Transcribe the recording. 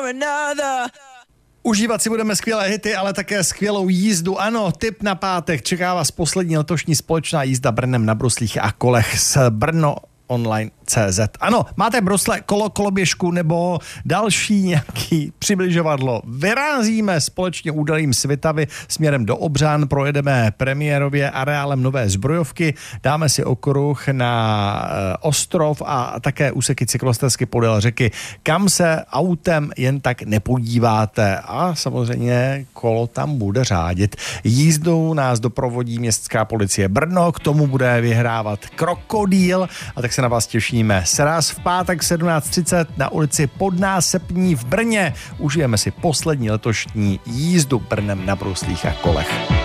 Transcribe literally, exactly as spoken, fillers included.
another. Užívat si budeme skvělé hity, ale také skvělou jízdu. Ano, tip na pátek. Čeká vás poslední letošní společná jízda Brnem na bruslích a kolech s Brno online tečka cé zet. Ano, máte brusle, kolo, koloběžku nebo další nějaký přibližovadlo. Vyrazíme společně údolím Svitavy směrem do Obřan, projedeme premiérově areálem Nové Zbrojovky, dáme si okruh na e, Ostrov a také úseky cyklostezky podél řeky, kam se autem jen tak nepodíváte. A samozřejmě kolo tam bude řádit. Jízdou nás doprovodí městská policie Brno, k tomu bude vyhrávat Krokodýl a tak se na vás těšíme. Sraz v pátek sedmnáct třicet na ulici Podnásepní v Brně. Užijeme si poslední letošní jízdu Brnem na bruslích a kolech.